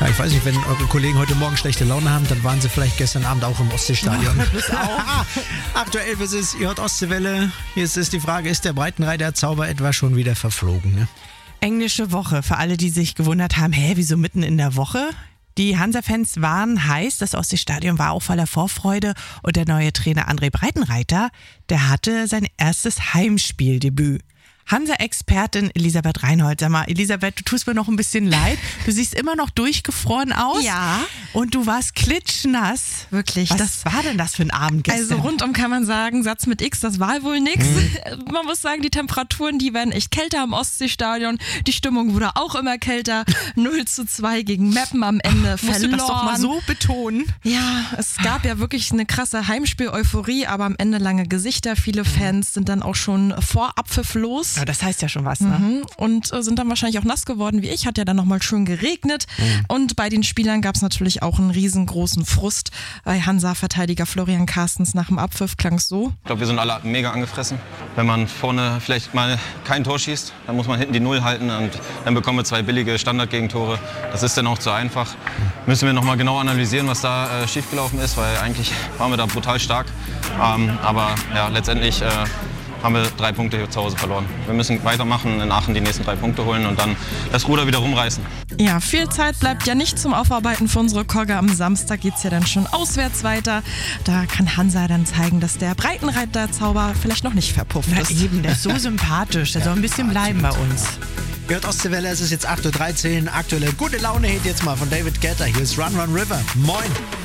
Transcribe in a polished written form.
Ja, ich weiß nicht, wenn eure Kollegen heute Morgen schlechte Laune haben, dann waren sie vielleicht gestern Abend auch im Ostseestadion. Aktuell ist es, ihr hört Ostseewelle. Jetzt ist die Frage, ist der Breitenreiter-Zauber etwa schon wieder verflogen? Ne? Englische Woche, für alle, die sich gewundert haben, wieso mitten in der Woche? Die Hansa-Fans waren heiß, das Ostseestadion war auch voller Vorfreude und der neue Trainer André Breitenreiter, der hatte sein erstes Heimspieldebüt. Hansa-Expertin Elisabeth Reinhold. Sag mal, Elisabeth, du tust mir noch ein bisschen leid. Du siehst immer noch durchgefroren aus. Ja. Und du warst klitschnass. Wirklich. Was war denn das für ein Abend gestern? Also rundum kann man sagen, Satz mit X, das war wohl nix. Man muss sagen, die Temperaturen, die werden echt kälter am Ostseestadion. Die Stimmung wurde auch immer kälter. 0:2 gegen Meppen am Ende verloren. Musst du das doch mal so betonen? Ja, es gab ja wirklich eine krasse Heimspiel-Euphorie, aber am Ende lange Gesichter. Viele Fans sind dann auch schon vor Abpfiff los. Ja, das heißt ja schon was, ne? Und sind dann wahrscheinlich auch nass geworden wie ich. Hat ja dann nochmal schön geregnet. Und bei den Spielern gab es natürlich auch einen riesengroßen Frust. Bei Hansa-Verteidiger Florian Carstens nach dem Abpfiff klang es so. Ich glaube, wir sind alle mega angefressen. Wenn man vorne vielleicht mal kein Tor schießt, dann muss man hinten die Null halten und dann bekommen wir 2 billige Standardgegentore. Das ist dann auch zu einfach. Müssen wir nochmal genau analysieren, was da schiefgelaufen ist, weil eigentlich waren wir da brutal stark. Aber ja, letztendlich haben wir 3 Punkte hier zu Hause verloren. Wir müssen weitermachen, in Aachen die nächsten 3 Punkte holen und dann das Ruder wieder rumreißen. Ja, viel Zeit bleibt ja nicht zum Aufarbeiten für unsere Kogge. Am Samstag geht's ja dann schon auswärts weiter. Da kann Hansa dann zeigen, dass der Breitenreiter-Zauber vielleicht noch nicht verpufft ist. Eben, der ist so sympathisch. Der soll ein bisschen bleiben bei uns. Ihr hört Ostseewelle, es ist jetzt 8:13 Uhr. Aktuelle gute Laune-Hit jetzt mal von David Guetta. Hier ist Run Run River. Moin.